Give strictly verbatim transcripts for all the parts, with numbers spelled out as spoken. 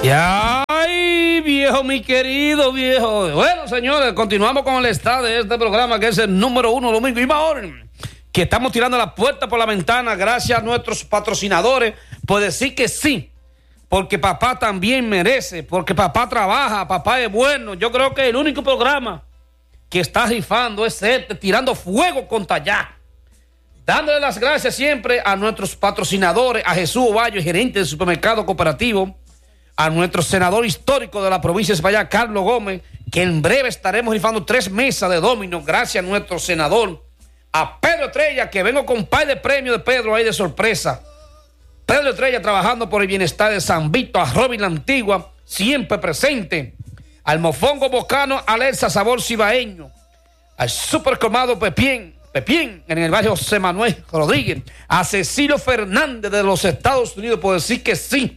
Y ay, viejo, mi querido viejo. Bueno, señores, continuamos con el estado de este programa, que es el número uno domingo. Y ahora que estamos tirando la puerta por la ventana, gracias a nuestros patrocinadores, por decir que sí. Porque papá también merece, porque papá trabaja, papá es bueno. Yo creo que el único programa que está rifando es este, tirando fuego contra allá. Dándole las gracias siempre a nuestros patrocinadores, a Jesús Ovalle, gerente del supermercado cooperativo, a nuestro senador histórico de la provincia de España, Carlos Gómez, que en breve estaremos rifando tres mesas de dominó, gracias a nuestro senador, a Pedro Estrella, que vengo con un par de premios de Pedro ahí de sorpresa. Pedro Estrella trabajando por el bienestar de San Vito, a Robin la Antigua, siempre presente, al Mofongo Bocano, Alerza Sabor Cibaeño, al Supercolmado Pepín, Pepín, en el barrio José Manuel Rodríguez, a Cecilio Fernández de los Estados Unidos, por decir que sí,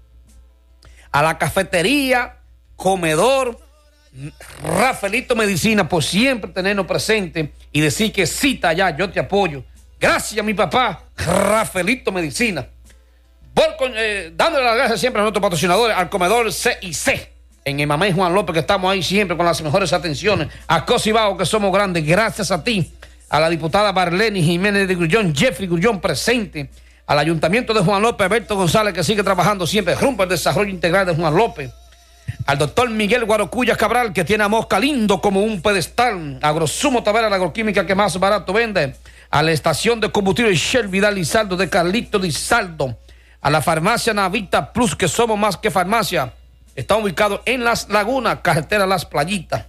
a la cafetería, comedor, Rafaelito Medicina, por siempre tenernos presente y decir que sí, está allá, yo te apoyo. Gracias a mi papá, Rafaelito Medicina. Volcon, eh, dándole las gracias siempre a nuestros patrocinadores, al comedor C y C, en el Mamey Juan López, que estamos ahí siempre con las mejores atenciones, a Cosibao, que somos grandes, gracias a ti, a la diputada Marlene Jiménez de Grullón, Jeffrey Grullón presente, al Ayuntamiento de Juan López, Alberto González, que sigue trabajando siempre rumbo al desarrollo integral de Juan López, al doctor Miguel Guarocuya Cabral, que tiene a Mosca lindo como un pedestal, a Agrosumo Tavera, la agroquímica que más barato vende, a la estación de combustible Shell Vidal Lizaldo de Carlito Lizaldo, a la farmacia Navita Plus, que somos más que farmacia, está ubicado en Las Lagunas, carretera Las Playitas.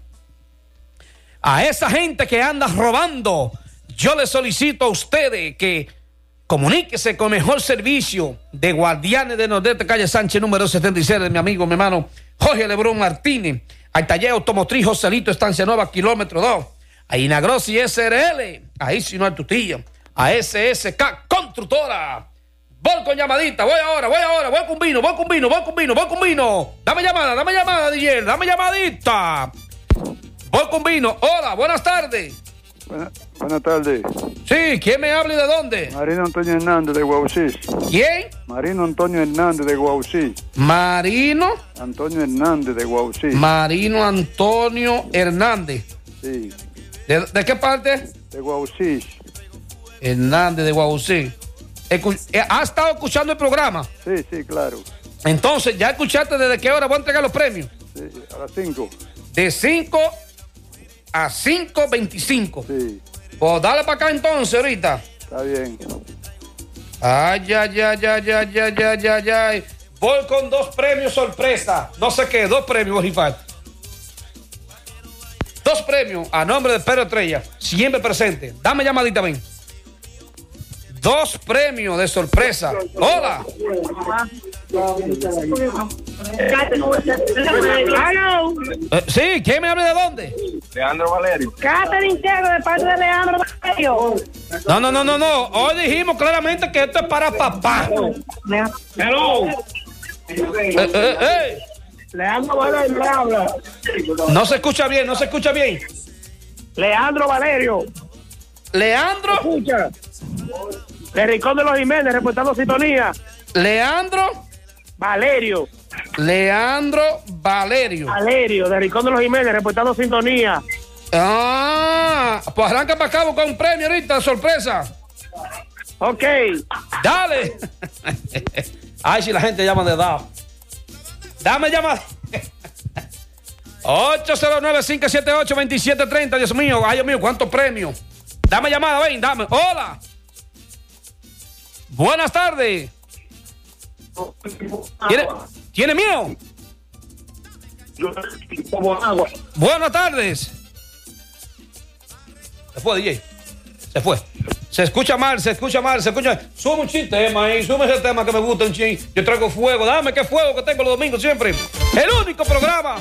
A esa gente que anda robando, yo les solicito a ustedes que comuníquese con mejor servicio de Guardianes de Nordeste, calle Sánchez, número setenta y seis, de mi amigo, mi hermano Jorge Lebrón Martínez, al taller automotriz Joselito, Estancia Nueva, kilómetro dos, a Inagrossi S R L, ahí si no es tu tía, a S S K Constructora. Voy con llamadita, voy ahora, voy ahora, voy con vino, voy con vino, voy con vino, voy con vino. Dame llamada, dame llamada, D J, dame llamadita. Voy con vino. Hola, buenas tardes. Buena, buenas tardes. Sí, ¿quién me habla y de dónde? Marino Antonio Hernández de Guaucí. ¿Quién? Marino Antonio Hernández de Guaucí. Marino. Antonio Hernández de Guaucí. Marino Antonio Hernández. Sí. ¿De, de qué parte? De Guaucí. Hernández de Guaucí. ¿Has estado escuchando el programa? Sí, sí, claro. Entonces, ¿ya escuchaste desde qué hora voy a entregar los premios? Sí, a las cinco. De cinco a cinco veinticinco. Sí. Pues dale para acá entonces ahorita. Está bien. Ay, ay, ay, ay, ay, ay, ay, ay, ay. Voy con dos premios sorpresa. No sé qué, dos premios, Borifat. Dos premios a nombre de Pedro Estrella, siempre presente. Dame llamadita, ven. Dos premios de sorpresa. Hola. Eh, sí, ¿quién me habla de dónde? Leandro Valerio. Catherine Tego, de parte de Leandro Valerio. No, no, no, no, no. Hoy dijimos claramente que esto es para papá. Hello. Eh, eh, eh. Leandro Valerio le habla. No se escucha bien, no se escucha bien. Leandro Valerio. Leandro. Escucha. De Rincón de los Jiménez, reportando sintonía. Leandro. Valerio. Leandro Valerio. Valerio, de Rincón de los Jiménez, reportando sintonía. Ah, pues arranca para acá con un premio ahorita, sorpresa. Ok. Dale. Ay, si la gente llama de edad. Dame llamada. ocho cero nueve, cinco siete ocho, dos siete tres cero. Dios mío, ay Dios mío, cuántos premios. Dame llamada, ven, dame. Hola. Buenas tardes. ¿Tiene, ¿tiene miedo? Buenas tardes. Se fue, D J. Se fue. Se escucha mal, se escucha mal, se escucha. Sube un chiste, tema ahí, sube ese tema que me gusta un ching. Yo traigo fuego, dame qué fuego que tengo los domingos siempre. El único programa.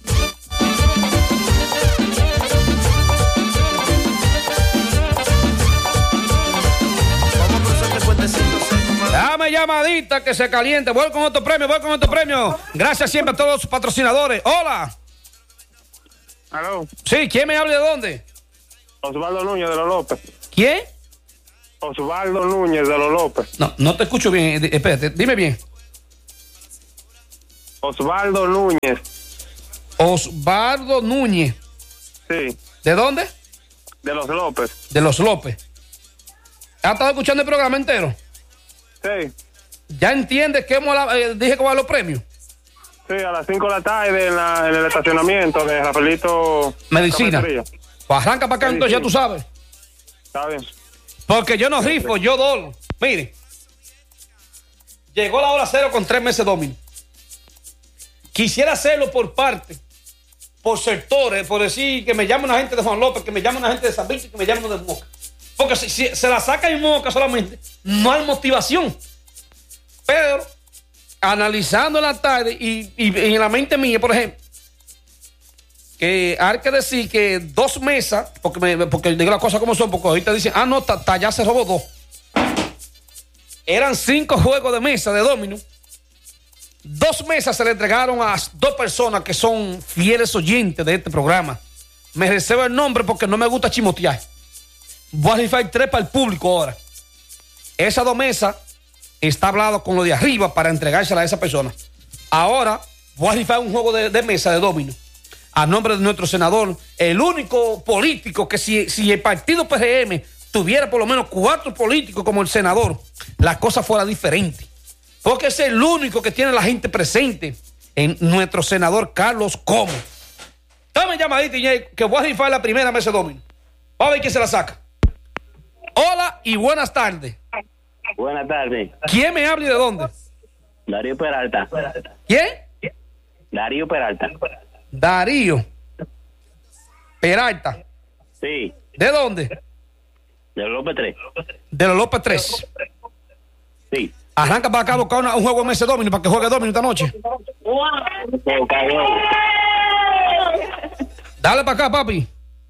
Dame llamadita que se caliente. Voy con otro premio, voy con otro premio. Gracias siempre a todos los patrocinadores. Hola. Aló. Sí, ¿quién me habla de dónde? Osvaldo Núñez de los López. ¿Quién? Osvaldo Núñez de los López. No, no te escucho bien. Espérate, dime bien. Osvaldo Núñez. Osvaldo Núñez. Sí. ¿De dónde? De los López. De los López. ¿Has estado escuchando el programa entero? Sí. ¿Ya entiendes que hemos, eh, dije que va a los premios? Sí, a las cinco de la tarde en, la, en el estacionamiento de Rafaelito Medicina. Cafetería. Pues arranca para acá, entonces ya tú sabes. Está bien. Porque yo no rifo, yo dolo. Mire, llegó la hora cero con tres meses domino. Quisiera hacerlo por parte, por sectores, por decir que me llame una gente de Juan López, que me llame una gente de San Víctor, que me llame uno de Moca. Porque si, si se la saca en Moca solamente, no hay motivación. Pero, analizando en la tarde y, y, y en la mente mía, por ejemplo, que hay que decir que dos mesas, porque, me, porque digo las cosas como son, porque ahorita dicen, ah, no, ya se robó dos. Eran cinco juegos de mesa de dominó. Dos mesas se le entregaron a dos personas que son fieles oyentes de este programa. Me reservo el nombre porque no me gusta chimotear. Voy a rifar tres para el público ahora. Esas dos mesas está hablado con lo de arriba para entregársela a esa persona. Ahora voy a rifar un juego de, de mesa de dominó a nombre de nuestro senador, el único político que si, si el partido P R M tuviera por lo menos cuatro políticos como el senador, la cosa fuera diferente. Porque es el único que tiene la gente presente en nuestro senador Carlos Como. Dame llamadita, que voy a rifar la primera mesa de dominó. Vamos a ver quién se la saca. Hola y buenas tardes. Buenas tardes. ¿Quién me habla y de dónde? Darío Peralta. ¿Quién? Darío Peralta. Darío Peralta. Sí. ¿De dónde? De los López tres. De los López tres. Sí. Arranca para acá a buscar una, un juego de mesa de dominó para que juegue dominó esta noche. Dale para acá, papi.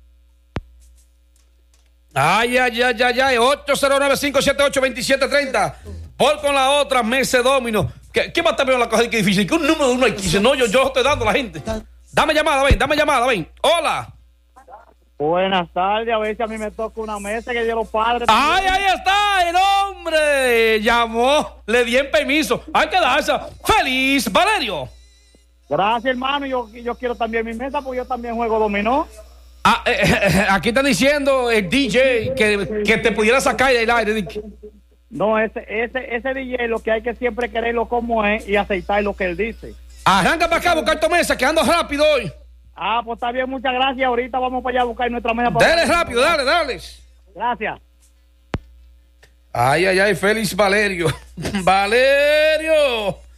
Ay, ay, ay, ay, ay. ocho cero nueve, cinco siete ocho, dos siete tres cero. Voy con la otra mesa de dominó. ¿Qué, ¿Qué va a estar viendo la cosa que difícil? Que un número de uno hay quince. No, yo, yo estoy dando a la gente. Dame llamada, ven, dame llamada, ven. Hola. Buenas tardes, a ver si a mí me toca una mesa que dio los padres. ¡Ay, ahí está! ¡El hombre! Llamó, le di en permiso. Hay que darse. ¡Feliz, Valerio! Gracias, hermano. Yo, yo quiero también mi mesa porque yo también juego dominó. Ah, eh, eh, aquí están diciendo el D J que, que te pudiera sacar del aire. No, ese, ese, ese D J lo que hay que siempre quererlo como es y aceitar lo que él dice. Arranca para acá a buscar tu mesa, que ando rápido hoy. Ah, pues está bien, muchas gracias. Ahorita vamos para allá a buscar nuestra mesa. Para dale rápido, dale, dale. Gracias. Ay, ay, ay, Félix Valerio. Valerio.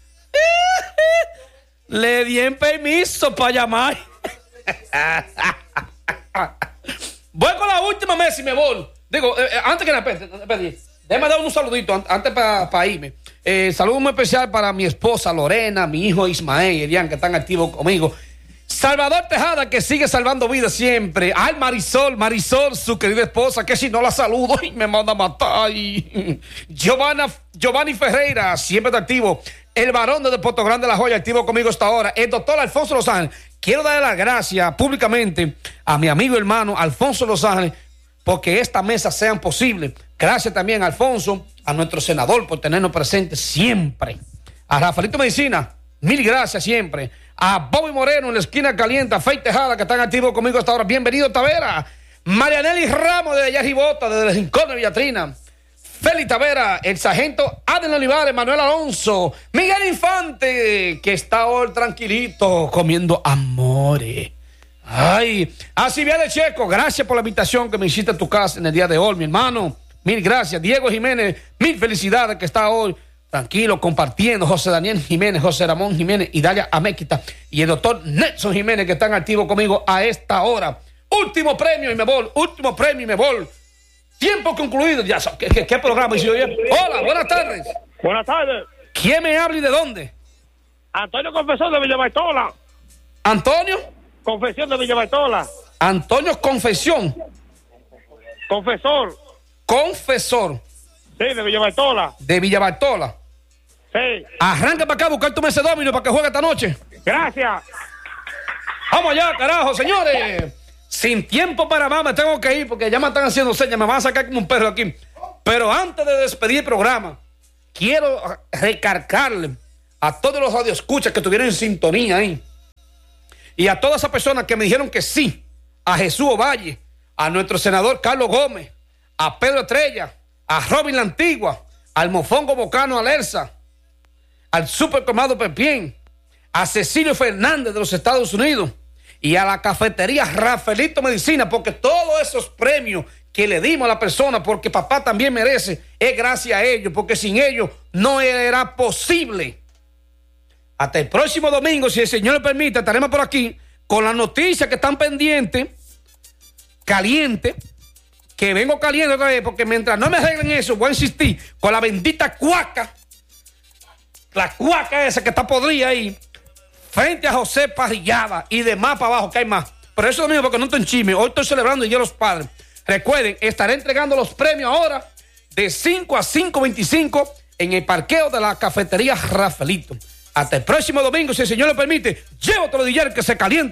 Le di en permiso para llamar. Voy con la última mesa y me voy. Digo, eh, antes que nada, déjame dar un saludito antes para pa irme. Eh, saludo muy especial para mi esposa Lorena, mi hijo Ismael y Elian, que están activos conmigo. Salvador Tejada, que sigue salvando vidas siempre. Ay, Marisol, Marisol, su querida esposa, que si no la saludo y me manda a matar. Y... Giovanna, Giovanni Ferreira, siempre está activo. El varón de Puerto Grande de la Joya, activo conmigo hasta ahora. El doctor Alfonso Los Ángeles. Quiero darle las gracias públicamente a mi amigo y hermano Alfonso Los Ángeles porque estas mesas sean posibles. Gracias también, Alfonso, a nuestro senador por tenernos presentes siempre. A Rafaelito Medicina, mil gracias siempre. A Bobby Moreno en la esquina caliente, a Fey Tejada, que están activos conmigo hasta ahora. Bienvenido, Tavera. Marianelli Ramos de allá Ribota, desde el Rincón de Villatrina. Félix Tavera, el sargento Aden Olivares, Manuel Alonso, Miguel Infante, que está hoy tranquilito comiendo amores. Ay, así viene Checo, gracias por la invitación que me hiciste a tu casa en el día de hoy, mi hermano. Mil gracias. Diego Jiménez, mil felicidades que está hoy tranquilo compartiendo. José Daniel Jiménez, José Ramón Jiménez y Dalia Améquita y el doctor Nelson Jiménez, que están activos conmigo a esta hora. Último premio y me voy, último premio y me voy. Tiempo concluido. Ya, ¿qué, qué, qué programa hizo yo? Hola, buenas tardes. Buenas tardes. ¿Quién me habla y de dónde? Antonio Confesor de Villabaitola. ¿Antonio? Confesión de Villabaitola. Antonio Confesión. Confesor. Confesor. Sí, de Villabaitola. De Villabaitola. Sí. Arranca para acá a buscar tu mesa de dominó para que juegue esta noche. Gracias. Vamos allá, carajo, señores. Sin tiempo para más, me tengo que ir porque ya me están haciendo señas, me van a sacar como un perro aquí. Pero antes de despedir el programa, quiero recargarle a todos los radioescuchas que estuvieron en sintonía ahí. Y a todas esas personas que me dijeron que sí, a Jesús Ovalle, a nuestro senador Carlos Gómez, a Pedro Estrella, a Robin La Antigua, al Mofongo Bocano Alerza, al Supercomado Pepien, a Cecilio Fernández de los Estados Unidos y a la cafetería Rafaelito Medicina, porque todos esos premios que le dimos a la persona, porque papá también merece, es gracias a ellos, porque sin ellos no era posible. Hasta el próximo domingo, si el Señor le permite, estaremos por aquí con las noticias que están pendientes, caliente, que vengo caliente otra vez, porque mientras no me arreglen eso, voy a insistir con la bendita cuaca, la cuaca esa que está podrida ahí, frente a José Parrillada y demás para abajo, que hay más. Pero eso es mío, porque no estoy en chisme. Hoy estoy celebrando el Día de los Padres. Recuerden, estaré entregando los premios ahora de cinco a cinco veinticinco en el parqueo de la cafetería Rafaelito. Hasta el próximo domingo, si el Señor lo permite, llévatelo, D J, que se caliente.